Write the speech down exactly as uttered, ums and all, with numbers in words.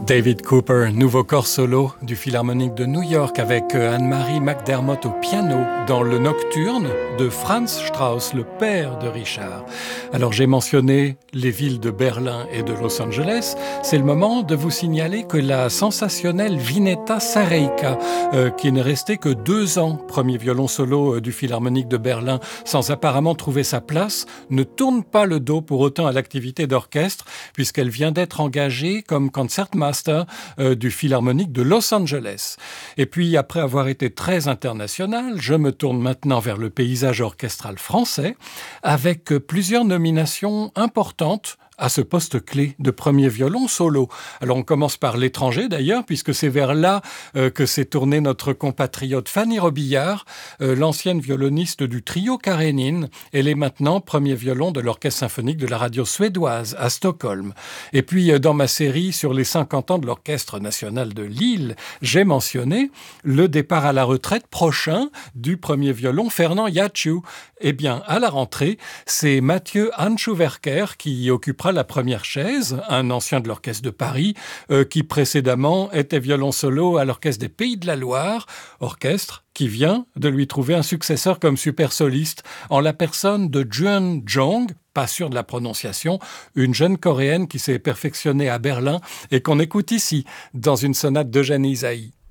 David Cooper, nouveau corps solo du Philharmonique de New York avec Anne-Marie McDermott au piano dans le Nocturne de Franz Strauss, le père de Richard. Alors j'ai mentionné les villes de Berlin et de Los Angeles. C'est le moment de vous signaler que la sensationnelle Vineta Sareika, euh, qui n'est restée que deux ans premier violon solo du Philharmonique de Berlin sans apparemment trouver sa place, ne tourne pas le dos pour autant à l'activité d'orchestre puisqu'elle vient d'être engagée comme concertmaster Euh, du Philharmonique de Los Angeles. Et puis, après avoir été très international, je me tourne maintenant vers le paysage orchestral français avec plusieurs nominations importantes à ce poste clé de premier violon solo. Alors on commence par l'étranger d'ailleurs, puisque c'est vers là euh, que s'est tournée notre compatriote Fanny Robillard, euh, l'ancienne violoniste du trio Karénine. Elle est maintenant premier violon de l'orchestre symphonique de la radio suédoise à Stockholm. Et puis euh, dans ma série sur les cinquante ans de l'Orchestre national de Lille, j'ai mentionné le départ à la retraite prochain du premier violon Fernand Yatchou. Eh bien, à la rentrée, c'est Mathieu Handschuhwerker qui occupera la première chaise, un ancien de l'Orchestre de Paris, euh, qui précédemment était violon solo à l'Orchestre des Pays de la Loire, orchestre qui vient de lui trouver un successeur comme super soliste en la personne de Jeon Jong, pas sûr de la prononciation, une jeune coréenne qui s'est perfectionnée à Berlin et qu'on écoute ici dans une sonate d'Eugène Ysaÿe.